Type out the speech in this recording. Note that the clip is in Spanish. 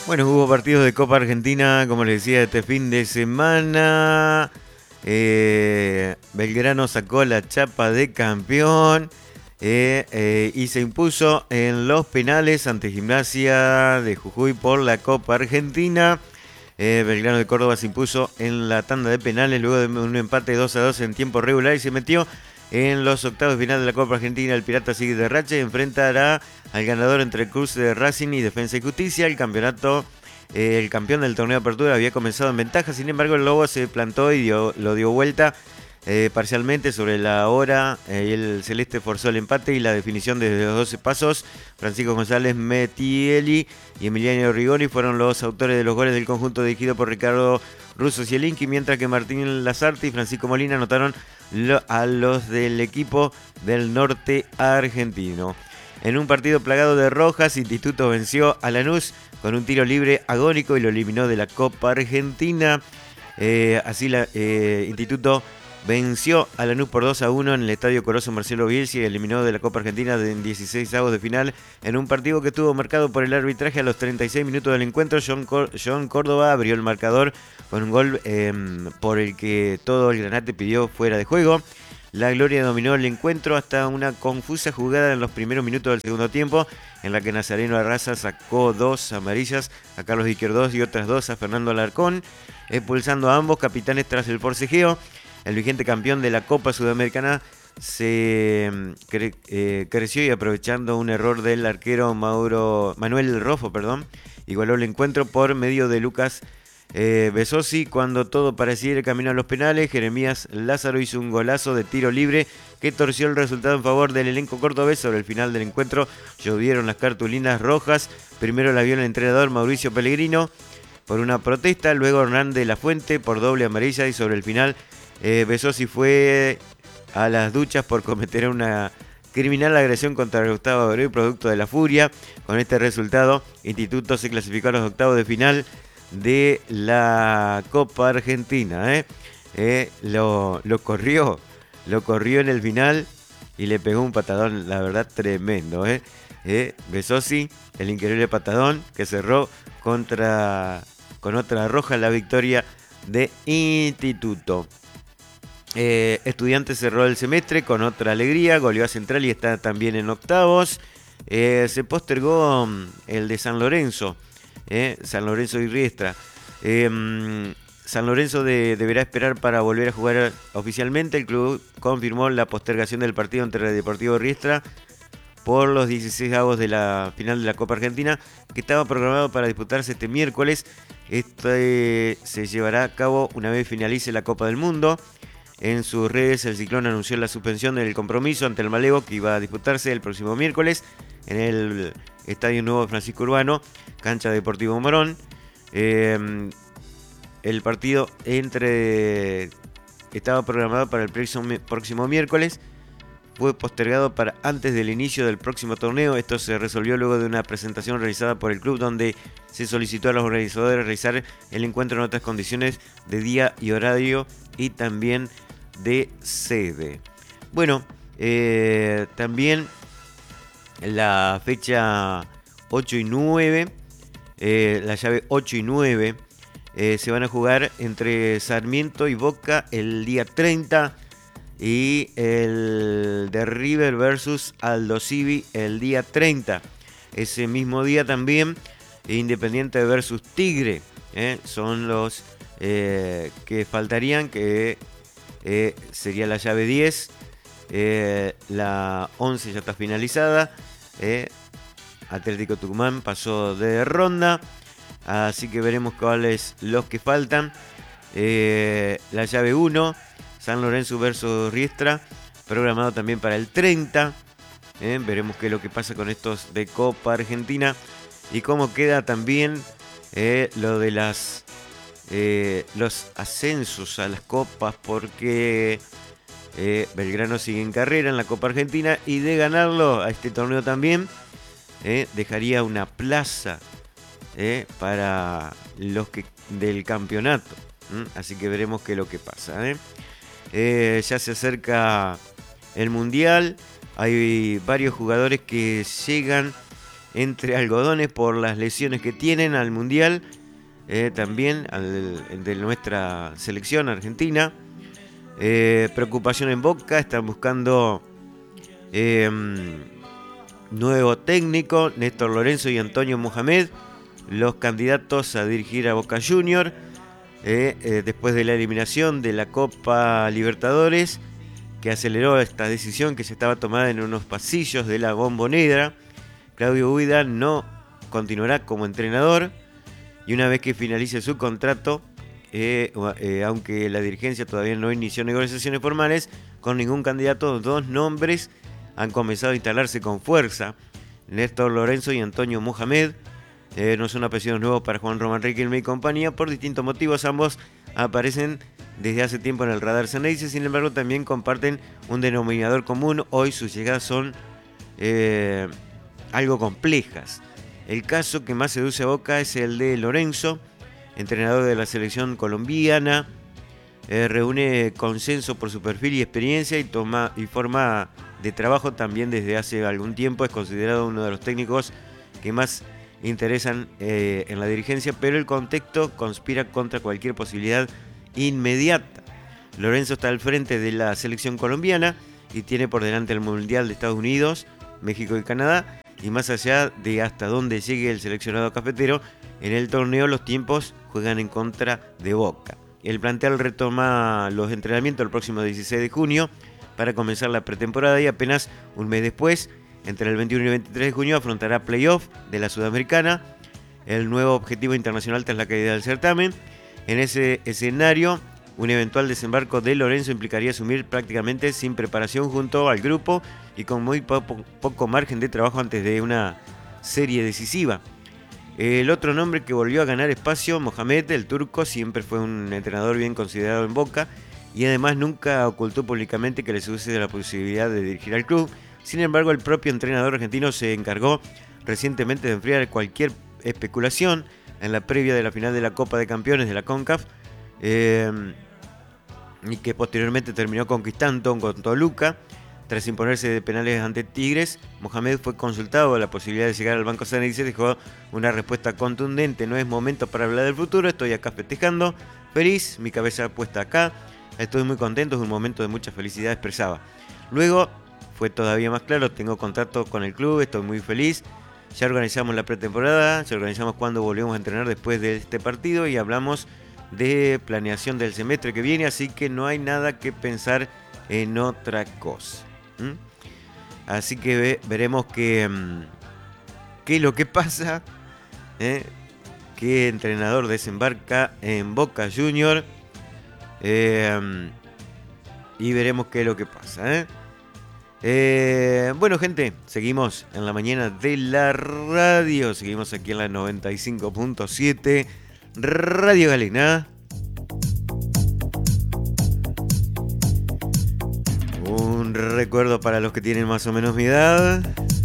Bueno, hubo partidos de Copa Argentina, como les decía, este fin de semana. Belgrano sacó la chapa de campeón y se impuso en los penales ante Gimnasia de Jujuy por la Copa Argentina. Belgrano de Córdoba se impuso en la tanda de penales luego de un empate 2-2 en tiempo regular y se metió en los octavos de final de la Copa Argentina. El Pirata sigue de racha y enfrentará al ganador entre el cruce de Racing y Defensa y Justicia. El campeón del torneo de apertura había comenzado en ventaja, sin embargo el Lobo se plantó y lo dio vuelta parcialmente sobre la hora. El Celeste forzó el empate y la definición desde los 12 pasos. Francisco González Metielli y Emiliano Rigoni fueron los autores de los goles del conjunto dirigido por Ricardo Russo Zielinski, mientras que Martín Lazarte y Francisco Molina anotaron a los del equipo del norte argentino. En un partido plagado de rojas, Instituto venció a Lanús con un tiro libre agónico y lo eliminó de la Copa Argentina. Instituto venció a Lanús por 2-1 en el Estadio Coloso Marcelo Bielsa y eliminó de la Copa Argentina en 16avos de final en un partido que estuvo marcado por el arbitraje. A los 36 minutos del encuentro, John Córdoba abrió el marcador con un gol por el que todo el Granate pidió fuera de juego. La Gloria dominó el encuentro hasta una confusa jugada en los primeros minutos del segundo tiempo, en la que Nazareno Arraza sacó 2 amarillas a Carlos Izquierdos y otras 2 a Fernando Alarcón, expulsando a ambos capitanes tras el forcejeo. El vigente campeón de la Copa Sudamericana se creció y, aprovechando un error del arquero Manuel Rofo, igualó el encuentro por medio de Lucas Besosi. Cuando todo parecía ir camino a los penales, Jeremías Lázaro hizo un golazo de tiro libre que torció el resultado en favor del elenco cordobés. Sobre el final del encuentro llovieron las cartulinas rojas. Primero la vio el entrenador Mauricio Pellegrino por una protesta, luego Hernán de la Fuente por doble amarilla y sobre el final Besosi fue a las duchas por cometer una criminal agresión contra Gustavo Abreu, producto de la furia. Con este resultado, Instituto se clasificó a los octavos de final de la Copa Argentina. Lo corrió en el final y le pegó un patadón, la verdad, tremendo. Besosi, el increíble patadón que cerró con otra roja la victoria de Instituto. Estudiantes cerró el semestre con otra alegría, goleó a Central y está también en octavos. Se postergó el de San Lorenzo y Riestra. San Lorenzo deberá esperar para volver a jugar oficialmente. El club confirmó la postergación del partido entre Deportivo Riestra por los 16avos de la final de la Copa Argentina, que estaba programado para disputarse este miércoles. Se llevará a cabo una vez finalice la Copa del Mundo. En sus redes, el Ciclón anunció la suspensión del compromiso ante el Malevo, que iba a disputarse el próximo miércoles en el Estadio Nuevo de Francisco Urbano, cancha Deportivo Morón. El partido estaba programado para el próximo miércoles, fue postergado para antes del inicio del próximo torneo. Esto se resolvió luego de una presentación realizada por el club, donde se solicitó a los organizadores realizar el encuentro en otras condiciones de día y horario y también de sede. Bueno, también la fecha 8 y 9, la llave 8 y 9, se van a jugar entre Sarmiento y Boca el día 30 y el de River versus Aldo Civi el día 30. Ese mismo día también Independiente versus Tigre, son los que faltarían, que sería la llave 10. La 11 ya está finalizada. Atlético Tucumán pasó de ronda, así que veremos cuáles los que faltan. La llave 1, San Lorenzo versus Riestra, programado también para el 30. Veremos qué es lo que pasa con estos de Copa Argentina y cómo queda también lo de los ascensos a las copas, porque Belgrano sigue en carrera en la Copa Argentina y de ganarlo a este torneo también dejaría una plaza para los del campeonato. Así que veremos qué es lo que pasa. Ya se acerca el Mundial. Hay varios jugadores que llegan entre algodones por las lesiones que tienen al Mundial, también de nuestra selección argentina. Preocupación en Boca, están buscando nuevo técnico, Néstor Lorenzo y Antonio Mohamed, los candidatos a dirigir a Boca Juniors, después de la eliminación de la Copa Libertadores, que aceleró esta decisión que se estaba tomada en unos pasillos de la Bombonera. Claudio Huida no continuará como entrenador y una vez que finalice su contrato, aunque la dirigencia todavía no inició negociaciones formales con ningún candidato, dos nombres han comenzado a instalarse con fuerza: Néstor Lorenzo y Antonio Mohamed. No son apellidos nuevos para Juan Román Riquelme y compañía. Por distintos motivos, ambos aparecen desde hace tiempo en el radar ceneice. Sin embargo, también comparten un denominador común. Hoy sus llegadas son algo complejas. El caso que más seduce a Boca es el de Lorenzo, entrenador de la selección colombiana. Reúne consenso por su perfil y experiencia y forma de trabajo también desde hace algún tiempo. Es considerado uno de los técnicos que más interesan en la dirigencia, pero el contexto conspira contra cualquier posibilidad inmediata. Lorenzo está al frente de la selección colombiana y tiene por delante el Mundial de Estados Unidos, México y Canadá, y más allá de hasta dónde llegue el seleccionado cafetero, en el torneo los tiempos juegan en contra de Boca. El plantel retoma los entrenamientos el próximo 16 de junio para comenzar la pretemporada y apenas un mes después, entre el 21 y el 23 de junio, afrontará playoff de la Sudamericana, el nuevo objetivo internacional tras la caída del certamen. En ese escenario, un eventual desembarco de Lorenzo implicaría asumir prácticamente sin preparación junto al grupo y con muy poco margen de trabajo antes de una serie decisiva. El otro nombre que volvió a ganar espacio, Mohamed, el turco, siempre fue un entrenador bien considerado en Boca y además nunca ocultó públicamente que le sucede la posibilidad de dirigir al club. Sin embargo, el propio entrenador argentino se encargó recientemente de enfriar cualquier especulación en la previa de la final de la Copa de Campeones de la CONCACAF, y que posteriormente terminó conquistando con Toluca. Tras imponerse de penales ante Tigres, Mohamed fue consultado a la posibilidad de llegar al banco ceneice y dejó una respuesta contundente: no es momento para hablar del futuro, estoy acá festejando, feliz, mi cabeza puesta acá, estoy muy contento, es un momento de mucha felicidad, expresaba. Luego fue todavía más claro: tengo contrato con el club, estoy muy feliz, ya organizamos la pretemporada, ya organizamos cuándo volvemos a entrenar después de este partido y hablamos de planeación del semestre que viene, así que no hay nada que pensar en otra cosa. Así que veremos qué es lo que pasa, qué entrenador desembarca en Boca Juniors, y veremos qué es lo que pasa. Bueno, gente, seguimos en la mañana de la radio, seguimos aquí en la 95.7 Radio Galena. Un recuerdo para los que tienen más o menos mi edad.